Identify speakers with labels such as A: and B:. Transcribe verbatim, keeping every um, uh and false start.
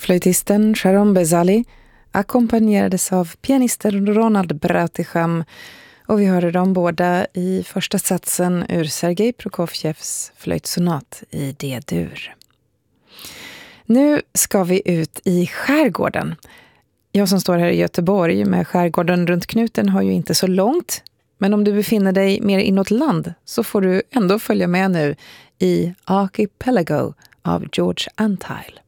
A: Flöjtisten Sharon Bezali ackompanjerades av pianisten Ronald Brautigam, och vi hörde dem båda i första satsen ur Sergej Prokofjevs flöjtsonat i D-dur. Nu ska vi ut i skärgården. Jag som står här i Göteborg med skärgården runt knuten har ju inte så långt, men om du befinner dig mer inåt land så får du ändå följa med nu i Archipelago av George Antheil.